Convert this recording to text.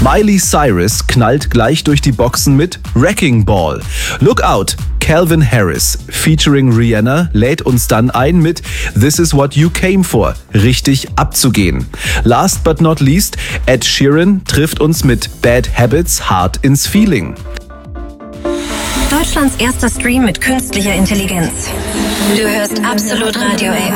Miley Cyrus knallt gleich durch die Boxen mit Wrecking Ball. Look Out, Calvin Harris featuring Rihanna lädt uns dann ein mit This Is What You Came For, richtig abzugehen. Last but not least, Ed Sheeran trifft uns mit Bad Habits hart ins Feeling. Deutschlands erster Stream mit künstlicher Intelligenz. Du hörst Absolut Radio AI.